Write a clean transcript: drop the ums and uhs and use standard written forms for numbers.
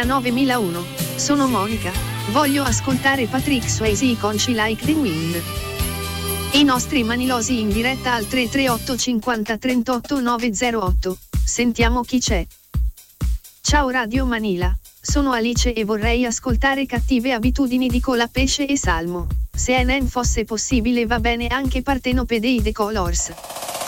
9001. Sono Monica. Voglio ascoltare Patrick Swayze con She Like the Wind. I nostri manilosi in diretta al 338 50 38 908. Sentiamo chi c'è. Ciao Radio Manila. Sono Alice e vorrei ascoltare Cattive abitudini di Colapesce e Salmo. Se non fosse possibile va bene anche Partenope dei The Colors.